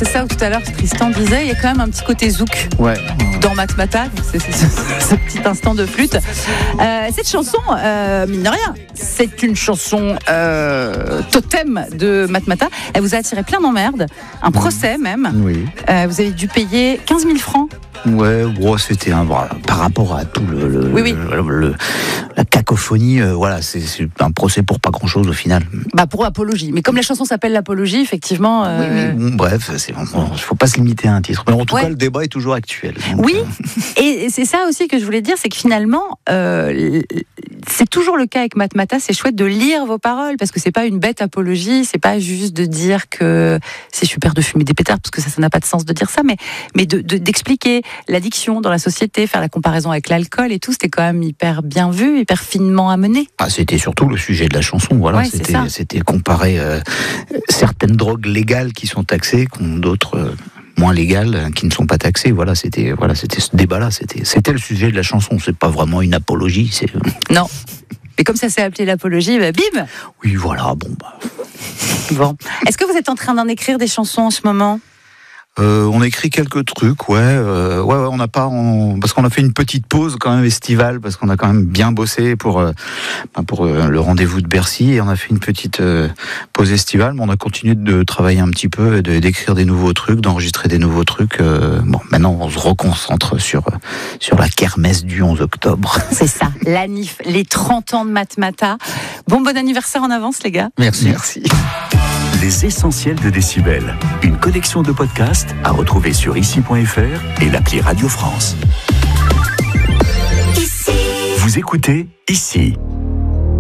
c'est ça où tout à l'heure Tristan disait, il y a quand même un petit côté zouk dans Matmata, c'est ce petit instant de flûte. Cette chanson, mine de rien, c'est une chanson totem de Matmata. Elle vous a attiré plein d'emmerdes, un procès même. Oui. Vous avez dû payer 15 000 francs. Ouais, c'était par rapport à tout la cacophonie, c'est un procès pour pas grand chose au final. Pour apologie. Mais comme la chanson s'appelle l'apologie, effectivement. Bref, il faut pas se limiter à un titre. Mais en tout cas, le débat est toujours actuel. Donc, et c'est ça aussi que je voulais dire, c'est que finalement, c'est toujours le cas avec Matmata. C'est chouette de lire vos paroles parce que c'est pas une bête apologie, c'est pas juste de dire que c'est super de fumer des pétards parce que ça n'a pas de sens de dire ça, mais d'expliquer l'addiction dans la société, faire la comparaison avec l'alcool et tout, c'était quand même hyper bien vu, hyper finement amené. C'était surtout le sujet de la chanson, c'était comparer certaines drogues légales qui sont taxées contre d'autres moins légales qui ne sont pas taxées. C'était ce débat-là, c'était le sujet de la chanson, c'est pas vraiment une apologie, Non. Et comme ça s'est appelé l'apologie, bim. Oui, voilà, Bon. Est-ce que vous êtes en train d'en écrire des chansons en ce moment ? On a écrit quelques trucs, on n'a pas, parce qu'on a fait une petite pause quand même estivale, parce qu'on a quand même bien bossé pour le rendez-vous de Bercy, et on a fait une petite pause estivale, mais on a continué de travailler un petit peu, d'écrire des nouveaux trucs, d'enregistrer des nouveaux trucs. Maintenant on se reconcentre sur la kermesse du 11 octobre. C'est ça, la NIF, les 30 ans de Matmata. Bon anniversaire en avance les gars. Merci. Les essentiels de Décibel, une collection de podcasts à retrouver sur ici.fr et l'appli Radio France. Ici. Vous écoutez Ici.